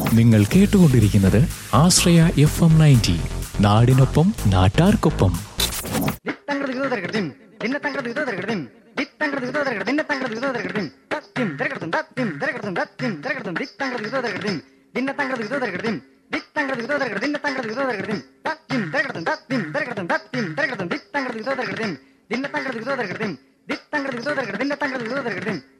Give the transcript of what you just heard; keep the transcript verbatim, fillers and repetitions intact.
നിങ്ങൾ കേട്ടുകൊണ്ടിരിക്കുന്നത് ആശ്രയ F M ninety, നാടിനൊപ്പം നാട്ടാർക്കൊപ്പം. ദിന്നത്തങ്ങൾ